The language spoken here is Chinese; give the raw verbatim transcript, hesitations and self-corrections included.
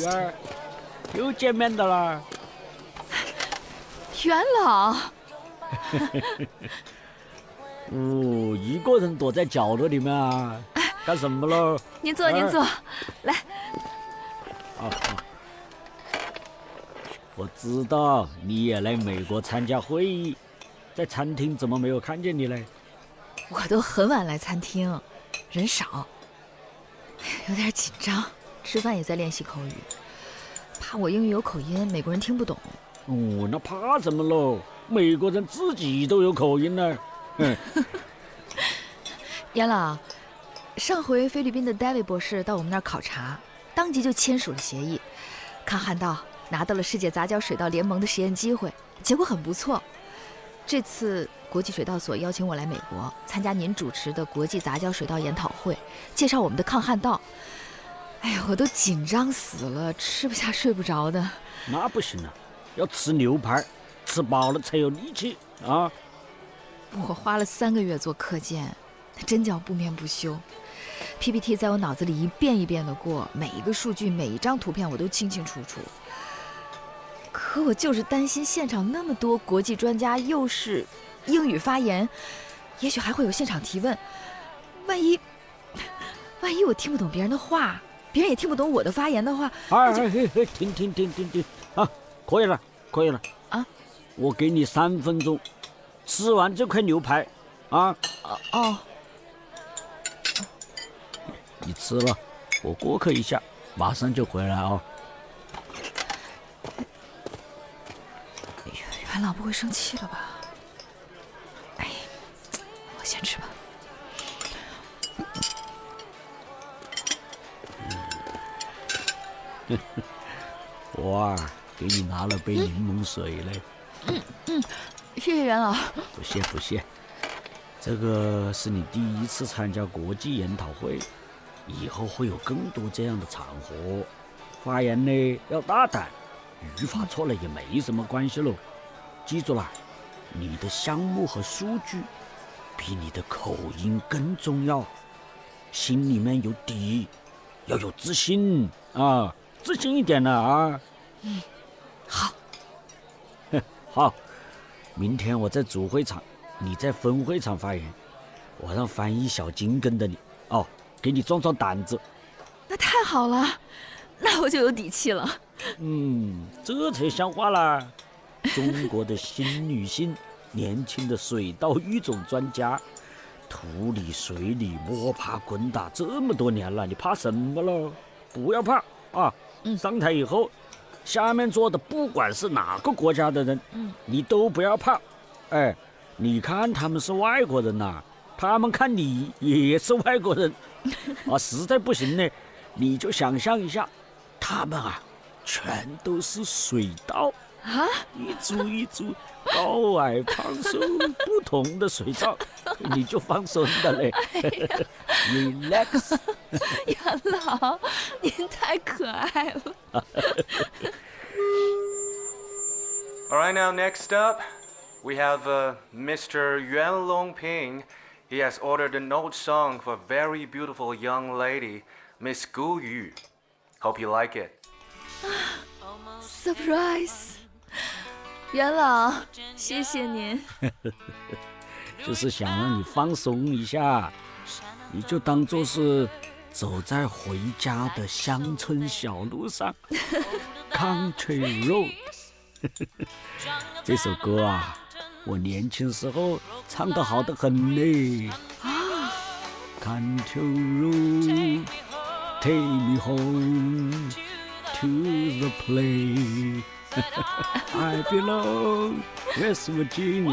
玉儿，又见面的啦。 元老。 哦，一个人躲在角落里面啊，干什么喽？ 您坐，您坐，来。 好好。我知道你也来美国参加会议，在餐厅怎么没有看见你嘞？ 我都很晚来餐厅，人少，有点紧张。吃饭也在练习口语，怕我英语有口音，美国人听不懂。 哦，那怕什么喽？美国人自己都有口音呢。嗯。 严老，上回菲律宾的 David 博士到我们那儿考察，当即就签署了协议，康汉道拿到了世界杂交水稻联盟的实验机会，结果很不错。这次国际水稻所邀请我来美国参加您主持的国际杂交水稻研讨会，介绍我们的抗旱稻。哎呀，我都紧张死了，吃不下睡不着的。 那不行啊，要吃牛排，吃饱了才有力气啊。 我花了三个月做课件，真叫不眠不休。P P T 在我脑子里一遍一遍的过，每一个数据每一张图片我都清清楚楚。可我就是担心现场那么多国际专家，又是英语发言，也许还会有现场提问，万一万一我听不懂别人的话，别人也听不懂我的发言的话， 哎哎哎，停停停停停啊！可以了，可以了啊！ 我给你三分钟，吃完这块牛排啊！ 哦哦， 你吃了，我过客一下，马上就回来哦。 元老不会生气了吧？哎，我先吃吧。 我啊，给你拿了杯柠檬水嘞。 嗯嗯，谢谢元老。 不谢不谢，这个是你第一次参加国际研讨会，以后会有更多这样的场合。发言呢要大胆，语法错了也没什么关系喽。记住了，你的项目和数据比你的口音更重要。心里面有底，要有自信啊，自信一点了啊。 嗯，好。 好，明天我在主会场，你在分会场发言，我让翻译小金跟着你哦，给你壮壮胆子。 那太好了，那我就有底气了。 嗯，这才像话啦。中国的新女性，年轻的水稻育种专家，土里水里摸爬滚打这么多年了，你怕什么了？不要怕啊！ 嗯， 上台以后，下面坐的不管是哪个国家的人， 嗯， 你都不要怕。哎，你看他们是外国人呐、啊，他们看你也是外国人啊。实在不行呢，你就想象一下，他们啊，全都是水稻。 啊， 一株一株高矮胖瘦不同的水稻，你就放松的嘞。Relax。 元老，您太可爱了。 All right, now next up, we have uh, Mister Yuan Longping. He has ordered a note song for a very beautiful young lady, Miss Gu Yu. Hope you like it. Surprise。元老，谢谢您。 就是想让你放松一下，你就当作是走在回家的乡村小路上，Country Road。这首歌啊，我年轻时候唱得好得很嘞。 啊 ，Country Road, take me home to the place I belong, West Virginia.